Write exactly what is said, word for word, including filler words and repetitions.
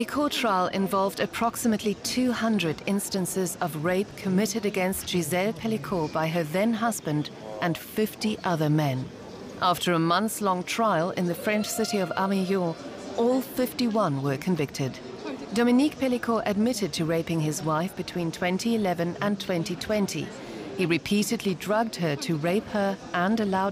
The court trial involved approximately two hundred instances of rape committed against Gisèle Pelicot by her then-husband and fifty other men. After a months-long trial in the French city of Avignon, all fifty-one were convicted. Dominique Pelicot admitted to raping his wife between twenty eleven and twenty twenty. He repeatedly drugged her to rape her and allowed